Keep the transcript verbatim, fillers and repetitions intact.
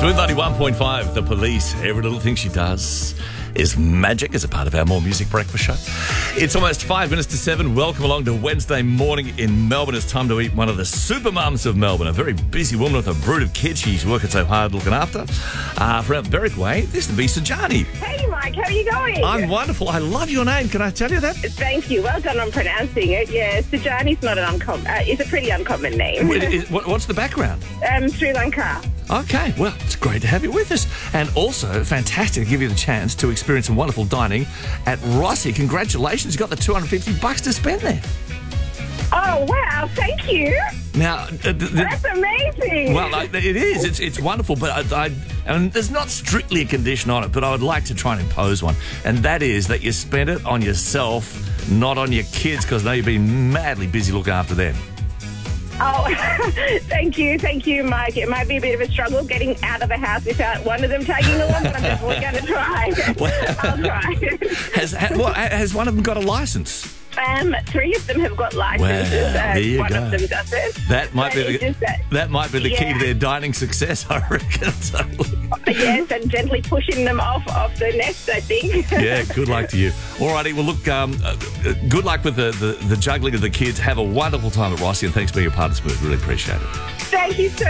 Smooth ninety-one point five, The Police. Every little thing she does is magic as a part of our More Music Breakfast show. It's almost five minutes to seven. Welcome along to Wednesday morning in Melbourne. It's time to eat one of the super mums of Melbourne, a very busy woman with a brood of kids she's working so hard looking after. Uh, from out Berwick Way, this is Sajani. Hey, Mike, how are you going? I'm wonderful. I love your name. Can I tell you that? Thank you. Well done on pronouncing it. Yeah, Sajani's not an uncommon, uh, it's a pretty uncommon name. What- is- what- What's the background? um, Sri Lanka. Okay, well, it's great to have you with us. And also, fantastic to give you the chance to experience some wonderful dining at Rossi. Congratulations, you got the two hundred fifty bucks to spend there. Oh, wow, thank you. Now, uh, the, the, That's amazing. well, I, it is. It's it's wonderful, but I, I and there's not strictly a condition on it, but I would like to try and impose one, and that is that you spend it on yourself, not on your kids, because I know you've been madly busy looking after them. Oh, thank you, thank you, Mike. It might be a bit of a struggle getting out of the house without one of them tagging along, but I'm definitely going to try. Well, I'll try. Has ha, well, has one of them got a license? Um, three of them have got licenses. Well, uh, there you one go. of them doesn't. That might But be it's the, just that- that might be the key yeah. to their dining success, I reckon. So, Yes, and gently pushing them off off the nest, I think. yeah, good luck to you. Alrighty, well, look, um, uh, uh, good luck with the, the, the juggling of the kids. Have a wonderful time at Rossi, and thanks for being a part of Smooth. Really appreciate it. Thank you so